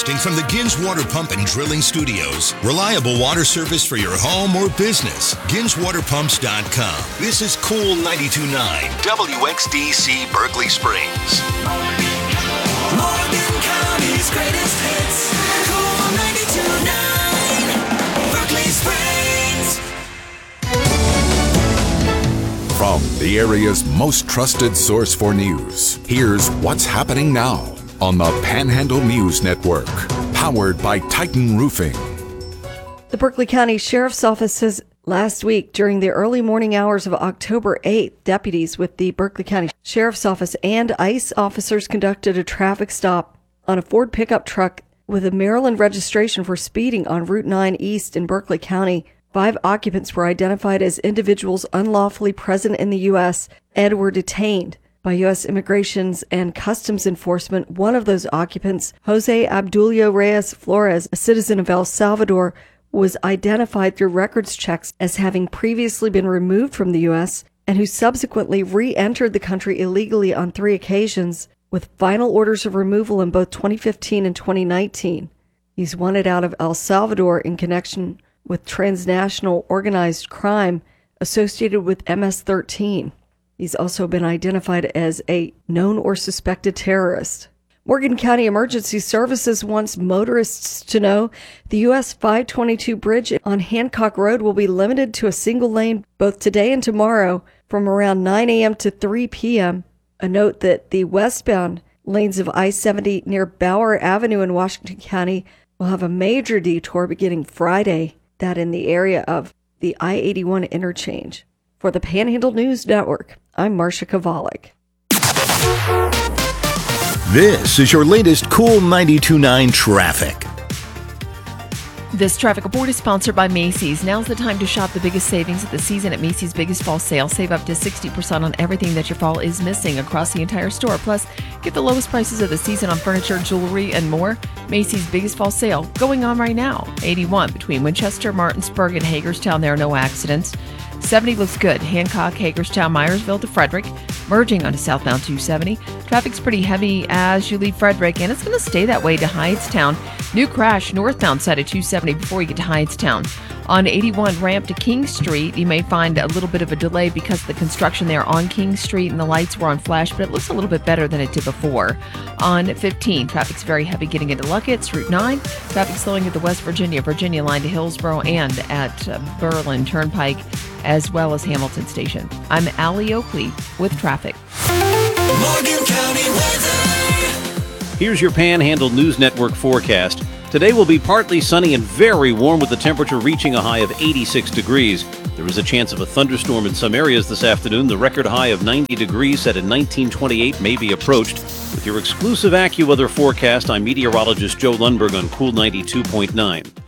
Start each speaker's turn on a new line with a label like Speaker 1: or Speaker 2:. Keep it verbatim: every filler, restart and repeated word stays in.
Speaker 1: Broadcasting from the Gins Water Pump and Drilling Studios. Reliable water service for your home or business. Gins Water Pumps dot com. This is Cool ninety-two point nine W X D C Berkeley Springs.
Speaker 2: Morgan County's greatest hits. Cool ninety-two point nine Berkeley Springs.
Speaker 3: From the area's most trusted source for news, here's what's happening now on the Panhandle News Network, powered by Titan Roofing.
Speaker 4: The Berkeley County Sheriff's Office says last week, during the early morning hours of October eighth, deputies with the Berkeley County Sheriff's Office and ICE officers conducted a traffic stop on a Ford pickup truck with a Maryland registration for speeding on Route nine East in Berkeley County. Five occupants were identified as individuals unlawfully present in the U S and were detained by U S Immigrations and Customs Enforcement. One of those occupants, Jose Abdulio Reyes Flores, a citizen of El Salvador, was identified through records checks as having previously been removed from the U S and who subsequently re-entered the country illegally on three occasions with final orders of removal in both twenty fifteen and twenty nineteen. He's wanted out of El Salvador in connection with transnational organized crime associated with M S thirteen. He's also been identified as a known or suspected terrorist. Morgan County Emergency Services wants motorists to know the U S five twenty-two bridge on Hancock Road will be limited to a single lane both today and tomorrow from around nine a.m. to three p.m. A note that the westbound lanes of I seventy near Bauer Avenue in Washington County will have a major detour beginning Friday, that in the area of the I eighty-one interchange. For the Panhandle News Network, I'm Marcia Kovalik.
Speaker 1: This is your latest Cool ninety-two point nine traffic.
Speaker 5: This traffic report is sponsored by Macy's. Now's the time to shop the biggest savings of the season at Macy's Biggest Fall Sale. Save up to sixty percent on everything that your fall is missing across the entire store. Plus, get the lowest prices of the season on furniture, jewelry, and more. Macy's Biggest Fall Sale going on right now. eighty-one between Winchester, Martinsburg, and Hagerstown. There are no accidents. seventy looks good. Hancock, Hagerstown, Myersville to Frederick, merging onto southbound two seventy. Traffic's pretty heavy as you leave Frederick, and it's going to stay that way to Hyattstown. New crash northbound side of two seventy before you get to Hyattstown. On eighty-one ramp to King Street, you may find a little bit of a delay because of the construction there on King Street and the lights were on flash, but it looks a little bit better than it did before. On fifteen, traffic's very heavy getting into Luckett's. Route nine, traffic slowing at the West Virginia, Virginia line to Hillsborough and at uh, Berlin Turnpike, as well as Hamilton Station. I'm Allie Oakley with traffic.
Speaker 2: Morgan County weather.
Speaker 6: Here's your Panhandle News Network forecast. Today will be partly sunny and very warm with the temperature reaching a high of eighty-six degrees. There is a chance of a thunderstorm in some areas this afternoon. The record high of ninety degrees set in nineteen twenty-eight may be approached. With your exclusive AccuWeather forecast, I'm meteorologist Joe Lundberg on Cool ninety-two point nine.